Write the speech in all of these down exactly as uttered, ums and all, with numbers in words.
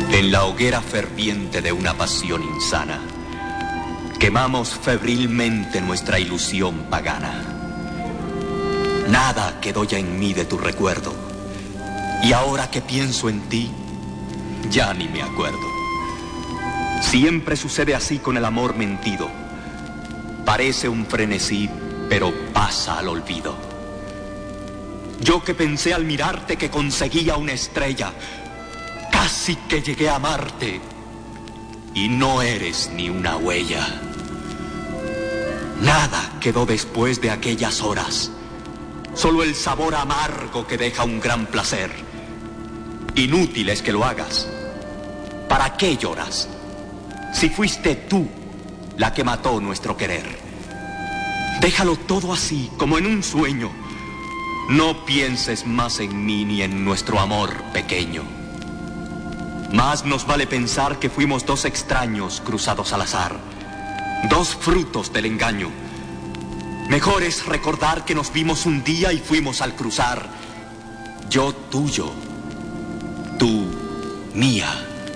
En la hoguera ferviente de una pasión insana, quemamos febrilmente nuestra ilusión pagana. Nada quedó ya en mí de tu recuerdo, y ahora que pienso en ti, ya ni me acuerdo. Siempre sucede así con el amor mentido. Parece un frenesí, pero pasa al olvido. Yo que pensé al mirarte que conseguía una estrella, casi que llegué a amarte, y no eres ni una huella. Nada quedó después de aquellas horas, solo el sabor amargo que deja un gran placer. Inútil es que lo hagas. ¿Para qué lloras? Si fuiste tú la que mató nuestro querer. Déjalo todo así, como en un sueño. No pienses más en mí ni en nuestro amor pequeño. Más nos vale pensar que fuimos dos extraños cruzados al azar, dos frutos del engaño. Mejor es recordar que nos vimos un día y fuimos al cruzar. Yo tuyo, tú mía.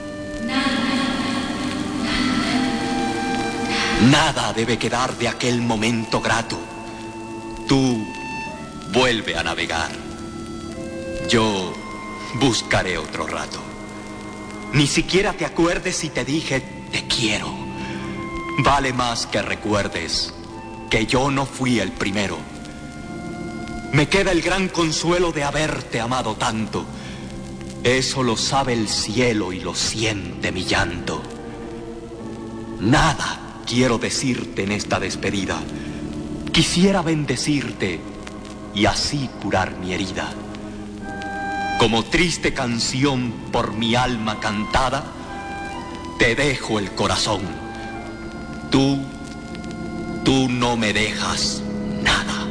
Nada debe quedar de aquel momento grato. Tú vuelve a navegar. Yo buscaré otro rato. Ni siquiera te acuerdes si te dije te quiero. Vale más que recuerdes que yo no fui el primero. Me queda el gran consuelo de haberte amado tanto. Eso lo sabe el cielo y lo siente mi llanto. Nada quiero decirte en esta despedida. Quisiera bendecirte y así curar mi herida. Como triste canción por mi alma cantada, te dejo el corazón. Tú, tú no me dejas